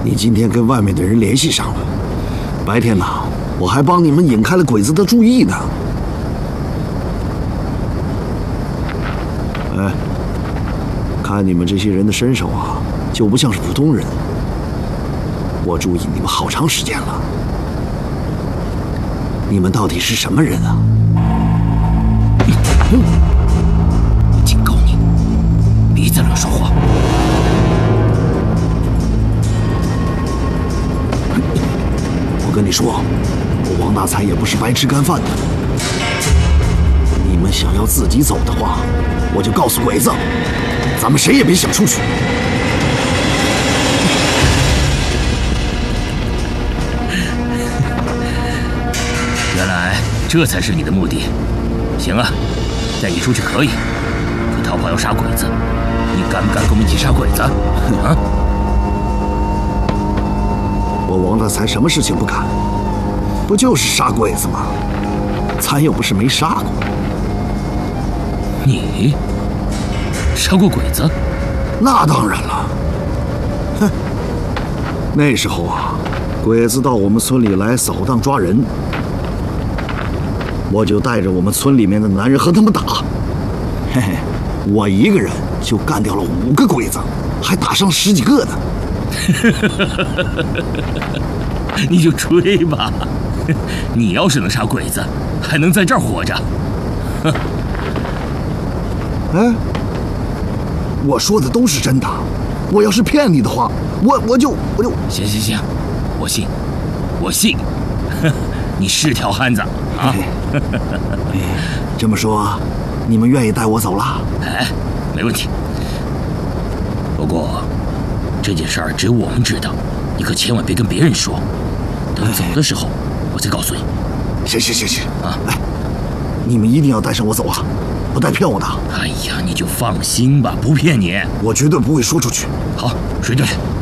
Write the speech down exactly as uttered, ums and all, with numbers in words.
你今天跟外面的人联系上了，白天呢，我还帮你们引开了鬼子的注意呢。哎，看你们这些人的身手啊，就不像是普通人。我注意你们好长时间了，你们到底是什么人啊？ 嗯，警告你，别再乱说话。 我跟你说，我王大才也不是白吃干饭的。你们想要自己走的话，我就告诉鬼子，咱们谁也别想出去。 原来这才是你的目的。行啊，带你出去可以，可逃跑要杀鬼子，你敢不敢跟我们一起杀鬼子？啊！ 我王大才什么事情不干？不就是杀鬼子吗？咱又不是没杀过。 你杀过鬼子？ 那当然了。哼，那时候啊，鬼子到我们村里来扫荡抓人，我就带着我们村里面的男人和他们打。嘿嘿，我一个人就干掉了五个鬼子，还打伤十几个呢。 你就吹吧，你要是能杀鬼子，还能在这儿活着。 哎，我说的都是真的，我要是骗你的话，我我就我就…… 行行行，我信，我信，你是条汉子啊！ 这么说，你们愿意带我走了？ 哎，没问题。不过这件事儿只有我们知道，你可千万别跟别人说。等走的时候，我再告诉你。 行行行行啊！ 哎，你们一定要带上我走啊！不带骗我的。 哎呀，你就放心吧，不骗你， 我绝对不会说出去。 好，睡觉去。